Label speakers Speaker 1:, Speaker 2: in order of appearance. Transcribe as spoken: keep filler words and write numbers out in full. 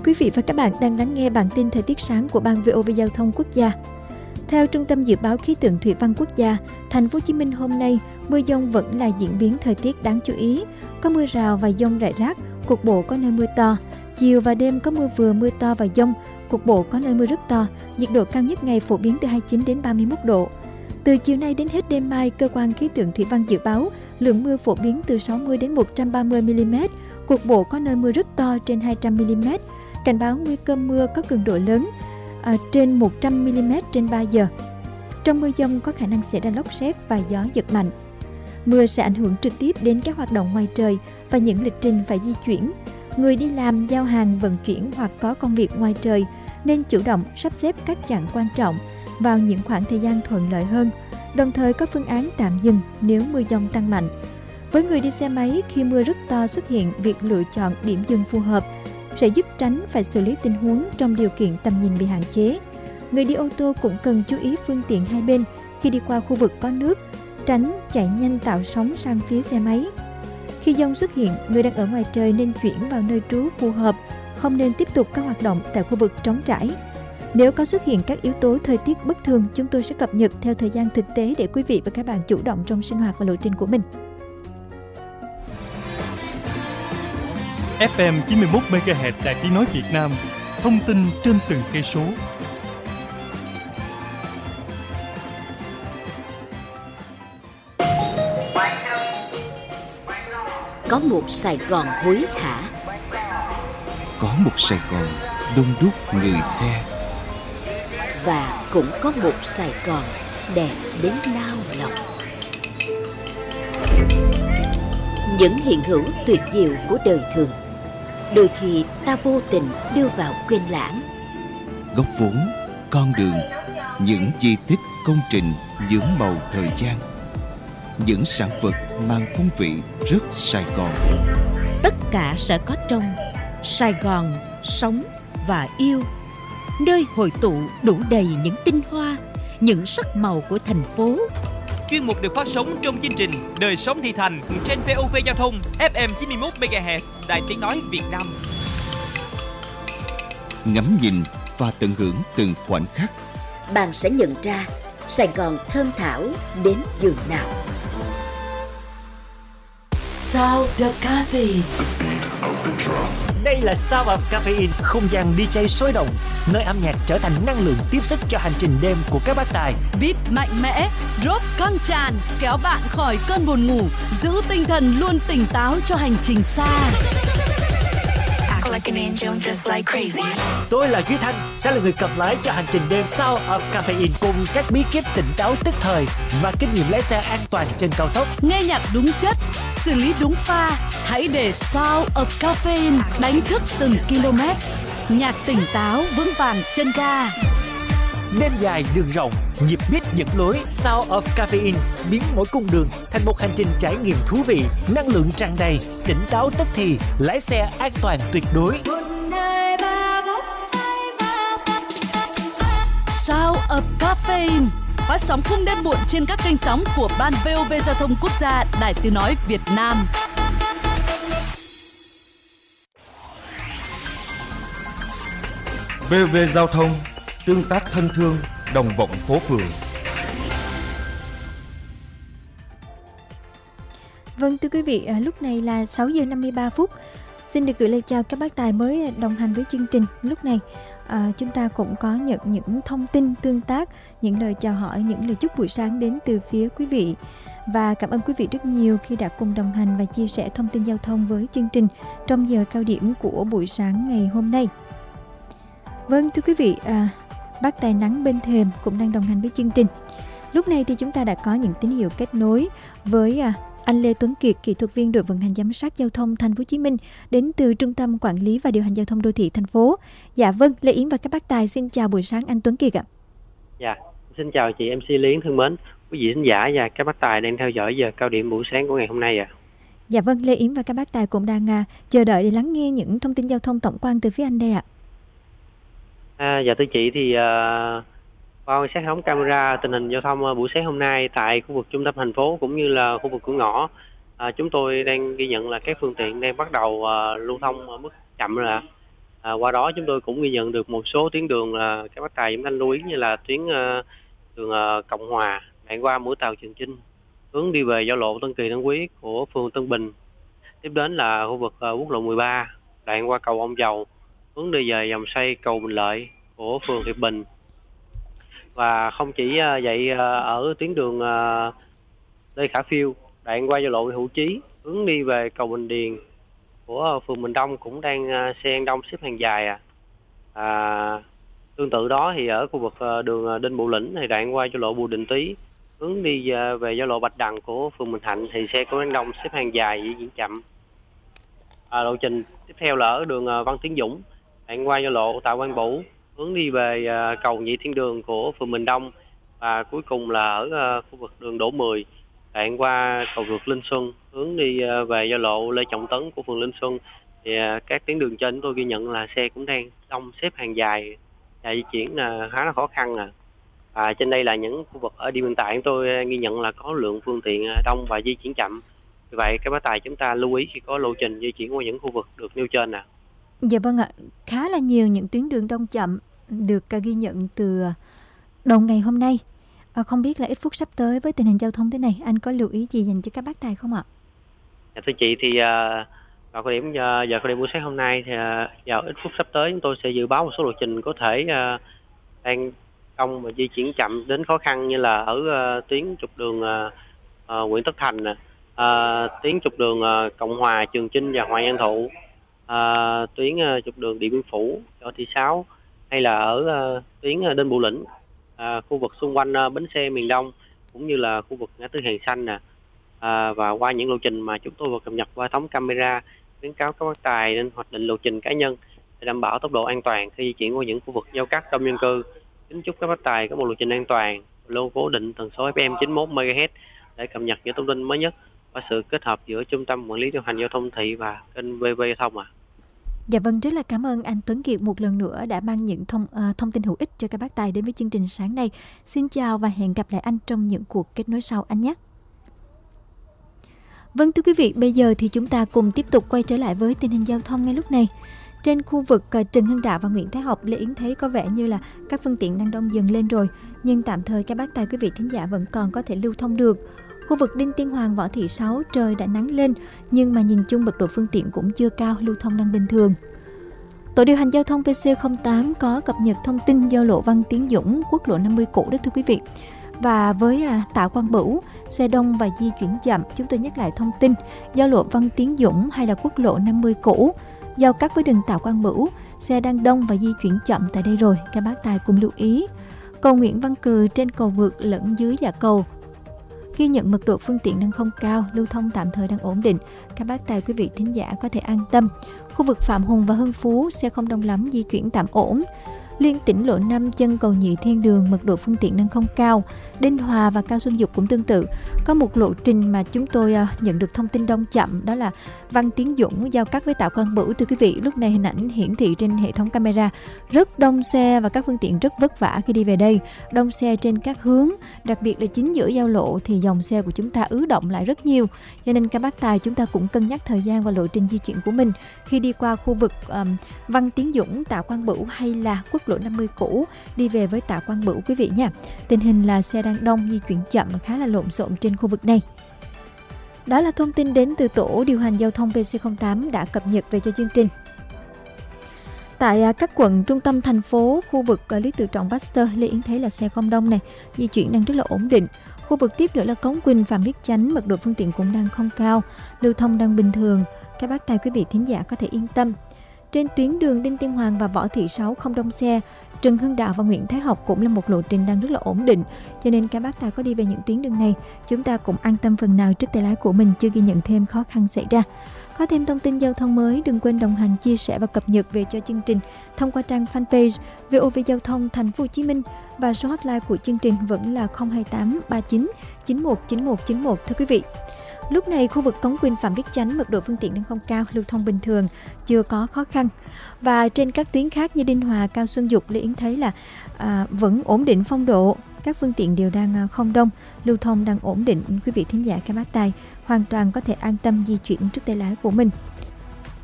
Speaker 1: Quý vị và các bạn đang lắng nghe bản tin thời tiết sáng của Ban vê o vê Giao thông Quốc gia. Theo Trung tâm Dự báo Khí tượng Thủy văn Quốc gia, thành phố Hồ Chí Minh hôm nay mưa dông vẫn là diễn biến thời tiết đáng chú ý. Có mưa rào và dông rải rác, cục bộ có nơi mưa to. Chiều và đêm có mưa vừa mưa to và dông, cục bộ có nơi mưa rất to. Nhiệt độ cao nhất ngày phổ biến từ hai mươi chín đến ba mươi mốt độ. Từ chiều nay đến hết đêm mai, cơ quan khí tượng thủy văn dự báo lượng mưa phổ biến từ sáu mươi đến một trăm ba mươi mi-li-mét, cục bộ có nơi mưa rất to trên hai trăm mi-li-mét. Cảnh báo nguy cơ mưa có cường độ lớn à, trên một trăm mi-li-mét trên ba giờ. Trong mưa dông có khả năng xảy ra lốc sét và gió giật mạnh. Mưa sẽ ảnh hưởng trực tiếp đến các hoạt động ngoài trời và những lịch trình phải di chuyển. Người đi làm, giao hàng, vận chuyển hoặc có công việc ngoài trời nên chủ động sắp xếp các chặng quan trọng vào những khoảng thời gian thuận lợi hơn, đồng thời có phương án tạm dừng nếu mưa dông tăng mạnh. Với người đi xe máy, khi mưa rất to xuất hiện, việc lựa chọn điểm dừng phù hợp sẽ giúp tránh phải xử lý tình huống trong điều kiện tầm nhìn bị hạn chế. Người đi ô tô cũng cần chú ý phương tiện hai bên khi đi qua khu vực có nước, tránh chạy nhanh tạo sóng sang phía xe máy. Khi dông xuất hiện, người đang ở ngoài trời nên chuyển vào nơi trú phù hợp, không nên tiếp tục các hoạt động tại khu vực trống trải. Nếu có xuất hiện các yếu tố thời tiết bất thường, chúng tôi sẽ cập nhật theo thời gian thực tế để quý vị và các bạn chủ động trong sinh hoạt và lộ trình của mình.
Speaker 2: ép em chín mươi mốt mê ga héc Đài Tiếng nói Việt Nam, thông tin trên từng cây số.
Speaker 3: Có một Sài Gòn hối hả,
Speaker 4: có một Sài Gòn đông đúc người xe,
Speaker 3: và cũng có một Sài Gòn đẹp đến nao lòng. Những hiện hữu tuyệt diệu của đời thường, đôi khi ta vô tình đưa vào quên lãng.
Speaker 4: Góc phố, con đường, những di tích công trình nhuốm màu thời gian, những sản vật mang phong vị rất Sài Gòn.
Speaker 5: Tất cả sẽ có trong Sài Gòn sống và yêu, nơi hội tụ đủ đầy những tinh hoa, những sắc màu của thành phố.
Speaker 6: Chuyên mục được phát sóng trong chương trình Đời sống thị thành trên vê o vê Giao thông ép em chín mươi mốt mê ga héc Đài Tiếng nói Việt Nam.
Speaker 4: Ngắm nhìn và tận hưởng từng khoảnh khắc,
Speaker 3: Bạn sẽ nhận ra Sài Gòn thơm thảo đến giường nào.
Speaker 7: Sound of Caffeine.
Speaker 8: Đây là Sound of Caffeine, không gian đi jay sôi động, nơi âm nhạc trở thành năng lượng tiếp sức cho hành trình đêm của các bác tài.
Speaker 7: Beat mạnh mẽ, drop căng tràn, kéo bạn khỏi cơn buồn ngủ, giữ tinh thần luôn tỉnh táo cho hành trình xa.
Speaker 8: Tôi là Duy Thanh, sẽ là người cầm lái cho hành trình đêm Sound of Caffeine cùng các bí kíp tỉnh táo tức thời và kinh nghiệm lái xe an toàn trên cao tốc.
Speaker 7: Nghe nhạc đúng chất, xử lý đúng pha, hãy để Sound of Caffeine đánh thức từng km. Nhạc tỉnh táo vững vàng chân ga.
Speaker 8: Đêm dài đường rộng, nhịp beat dẫn lối. Sound of Caffeine biến mỗi cung đường thành một hành trình trải nghiệm thú vị, năng lượng tràn đầy, tỉnh táo tức thì, lái xe an toàn tuyệt đối.
Speaker 7: Sound of Caffeine phát sóng khung đêm muộn trên các kênh sóng của Ban vê o vê Giao thông Quốc gia, Đài Tiếng nói Việt Nam.
Speaker 9: vê o vê Giao thông, tương tác thân thương, đồng vọng phố phường.
Speaker 1: Vâng, thưa quý vị, lúc này là sáu giờ năm mươi ba phút. Xin được gửi lời chào các bác tài mới đồng hành với chương trình. Lúc này à, chúng ta cũng có nhận những thông tin tương tác, những lời chào hỏi, những lời chúc buổi sáng đến từ phía quý vị. Và cảm ơn quý vị rất nhiều khi đã cùng đồng hành và chia sẻ thông tin giao thông với chương trình trong giờ cao điểm của buổi sáng ngày hôm nay. Vâng, thưa quý vị, à, bác tài nắng bên thềm cũng đang đồng hành với chương trình. Lúc này thì chúng ta đã có những tín hiệu kết nối với à, anh Lê Tuấn Kiệt, kỹ thuật viên đội vận hành giám sát giao thông Thành phố Hồ Chí Minh, đến từ Trung tâm Quản lý và Điều hành Giao thông Đô thị thành phố. Dạ vâng, Lê Yến và các bác tài xin chào buổi sáng anh Tuấn Kiệt ạ.
Speaker 10: Dạ, xin chào chị em xê Lê Yến thân mến, quý vị khán giả và các bác tài đang theo dõi giờ cao điểm buổi sáng của ngày hôm nay ạ.
Speaker 1: Dạ vâng, Lê Yến và các bác tài cũng đang à, chờ đợi để lắng nghe những thông tin giao thông tổng quan từ phía anh đây ạ.
Speaker 10: À, dạ thưa chị thì uh, qua quan sát hệ thống camera tình hình giao thông uh, buổi sáng hôm nay tại khu vực trung tâm thành phố cũng như là khu vực cửa ngõ, uh, chúng tôi đang ghi nhận là các phương tiện đang bắt đầu uh, lưu thông ở mức chậm rồi ạ. À, qua đó chúng tôi cũng ghi nhận được một số tuyến đường là các bác tài chúng ta lưu ý, như là tuyến uh, đường uh, Cộng Hòa đoạn qua mũi tàu Trường Chinh hướng đi về giao lộ Tân Kỳ Tân Quý của phường Tân Bình. Tiếp đến là khu vực uh, quốc lộ mười ba đoạn qua cầu Ông Dầu hướng đi về dòng xoay cầu Bình Lợi của phường Hiệp Bình. Và không chỉ uh, vậy, uh, ở tuyến đường uh, Lê Khả Phiêu đoạn qua giao lộ Hữu Chí hướng đi về cầu Bình Điền của phường Bình Đông cũng đang uh, xe ăn đông xếp hàng dài. À. À, tương tự đó thì ở khu vực uh, đường Đinh Bộ Lĩnh thì đoạn qua giao lộ Bùi Đình Tý hướng đi uh, về giao lộ Bạch Đằng của phường Bình Thạnh thì xe cũng ăn đông xếp hàng dài di chuyển chậm. À, lộ trình tiếp theo là ở đường uh, Văn Tiến Dũng đoạn qua giao lộ Tạ Quang Bửu hướng đi về uh, cầu Nhị Thiên Đường của phường Bình Đông, và cuối cùng là ở uh, khu vực đường Đỗ Mười đoạn qua cầu vượt Linh Xuân hướng đi uh, về giao lộ Lê Trọng Tấn của phường Linh Xuân. Thì uh, các tuyến đường trên tôi ghi nhận là xe cũng đang đông xếp hàng dài và di chuyển là khá là khó khăn. À. À, trên đây là những khu vực ở điểm hiện tại tôi ghi nhận là có lượng phương tiện đông và di chuyển chậm. Vì vậy các bác tài chúng ta lưu ý khi có lộ trình di chuyển qua những khu vực được nêu trên. À.
Speaker 1: Dạ vâng ạ, khá là nhiều những tuyến đường đông chậm được ghi nhận từ đầu ngày hôm nay. À, không biết là ít phút sắp tới với tình hình giao thông thế này, anh có lưu ý gì dành cho các bác tài không ạ?
Speaker 10: Dạ, thưa chị, thì uh, vào thời điểm uh, giờ thời điểm buổi sáng hôm nay thì uh, vào ít phút sắp tới chúng tôi sẽ dự báo một số lộ trình có thể uh, đang đông và di chuyển chậm đến khó khăn, như là ở uh, tuyến trục đường uh, uh, Nguyễn Tất Thành, uh, tuyến trục đường uh, Cộng Hòa, Trường Chinh và Hoàng An Thụ, uh, tuyến uh, trục đường Điện Biên Phủ, Võ Thị Sáu, hay là ở uh, tuyến uh, Đinh Bộ Lĩnh, uh, khu vực xung quanh uh, bến xe miền Đông, cũng như là khu vực ngã tư Hàng Xanh nè. À, và qua những lộ trình mà chúng tôi vừa cập nhật qua hệ thống camera, khuyến cáo các bác tài nên hoạch định lộ trình cá nhân để đảm bảo tốc độ an toàn khi di chuyển qua những khu vực giao cắt đông dân cư. Kính chúc các bác tài có một lộ trình an toàn, luôn cố định tần số ép em chín mươi mốt mê ga héc để cập nhật những thông tin mới nhất, và sự kết hợp giữa Trung tâm Quản lý điều hành giao thông thị và kênh vê vê Giao thông. À.
Speaker 1: Dạ vâng, rất là cảm ơn anh Tuấn Kiệt một lần nữa đã mang những thông uh, thông tin hữu ích cho các bác tài đến với chương trình sáng nay. Xin chào và hẹn gặp lại anh trong những cuộc kết nối sau anh nhé. Vâng, thưa quý vị, bây giờ thì chúng ta cùng tiếp tục quay trở lại với tình hình giao thông ngay lúc này. Trên khu vực Trần Hưng Đạo và Nguyễn Thái Học, Lê Yến thấy có vẻ như là các phương tiện đang đông dần lên rồi, nhưng tạm thời các bác tài quý vị thính giả vẫn còn có thể lưu thông được. Khu vực Đinh Tiên Hoàng, Võ Thị Sáu trời đã nắng lên, nhưng mà nhìn chung mật độ phương tiện cũng chưa cao, lưu thông đang bình thường. Tổ điều hành giao thông pê xê không tám có cập nhật thông tin giao lộ Văn Tiến Dũng, quốc lộ năm mươi cũ đó thưa quý vị. Và với à, Tạ Quang Bửu, xe đông và di chuyển chậm, chúng tôi nhắc lại thông tin giao lộ Văn Tiến Dũng hay là quốc lộ năm mươi cũ giao cắt với đường Tạ Quang Bửu, xe đang đông và di chuyển chậm tại đây rồi, các bác tài cùng lưu ý. Cầu Nguyễn Văn Cừ trên cầu vượt lẫn dưới dạ cầu ghi nhận mật độ phương tiện đang không cao, lưu thông tạm thời đang ổn định, các bác tài quý vị thính giả có thể an tâm. Khu vực Phạm Hùng và Hưng Phú xe không đông lắm, di chuyển tạm ổn. Liên tỉnh lộ năm chân cầu Nhị Thiên Đường mật độ phương tiện đang không cao. Đinh Hòa và Cao Xuân Dục cũng tương tự. Có một lộ trình mà chúng tôi uh, nhận được thông tin đông chậm, đó là Văn Tiến Dũng giao cắt với Tạ Quang Bửu. Thưa quý vị, lúc này hình ảnh hiển thị trên hệ thống camera rất đông xe và các phương tiện rất vất vả khi đi về đây. Đông xe trên các hướng, đặc biệt là chính giữa giao lộ thì dòng xe của chúng ta ứ động lại rất nhiều. Cho nên các bác tài chúng ta cũng cân nhắc thời gian và lộ trình di chuyển của mình khi đi qua khu vực um, Văn Tiến Dũng, Tạ Quang Bửu hay là quốc lộ năm mươi cũ đi về với Tạ Quang Bửu quý vị nha. Tình hình là xe đang đông, di chuyển chậm và khá là lộn xộn trên khu vực này. Đó là thông tin đến từ tổ điều hành giao thông pê xê không tám đã cập nhật về cho chương trình. Tại các quận trung tâm thành phố, khu vực Lý Tự Trọng, Baxter, Lê Yến thấy là xe không đông này, di chuyển đang rất là ổn định. Khu vực tiếp nữa là Cống Quỳnh, Phạm Viết Chánh, mật độ phương tiện cũng đang không cao, lưu thông đang bình thường. Các bác tài quý vị thính giả có thể yên tâm. Trên tuyến đường Đinh Tiên Hoàng và Võ Thị Sáu không đông xe. Trần Hưng Đạo và Nguyễn Thái Học cũng là một lộ trình đang rất là ổn định, cho nên các bác tài có đi về những tuyến đường này, chúng ta cũng an tâm phần nào trước tay lái của mình chưa ghi nhận thêm khó khăn xảy ra. Có thêm thông tin giao thông mới, đừng quên đồng hành, chia sẻ và cập nhật về cho chương trình thông qua trang fanpage vê o vê Giao thông Thành phố Hồ Chí Minh, và số hotline của chương trình vẫn là không hai tám ba chín chín một chín một chín một thưa quý vị. Lúc này khu vực Cống Quỳnh, Phạm Viết Chánh mật độ phương tiện đang không cao, lưu thông bình thường, chưa có khó khăn. Và trên các tuyến khác như Đinh Hòa, Cao Xuân Dục, Lê Yến thấy là à, vẫn ổn định phong độ, các phương tiện đều đang không đông, lưu thông đang ổn định. Quý vị thính giả các bác tài hoàn toàn có thể an tâm di chuyển trước tay lái của mình.